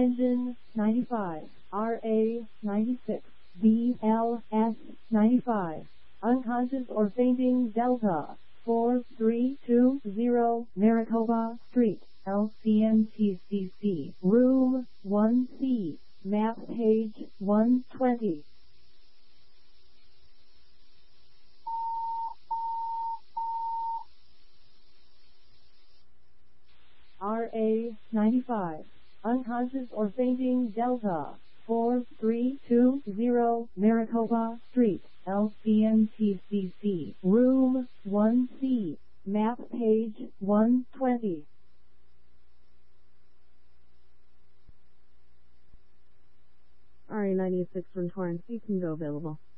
Engine 95, RA 96, BLS 95. Unconscious or fainting Delta 4320 Maricopa Street, LCNTCC, Room 1C, map page 120. RA 95. Unconscious or fainting Delta 4320 Maricopa Street, LCNTCC, Room 1C, map page 120. RA 96 from Torrance, you can go available.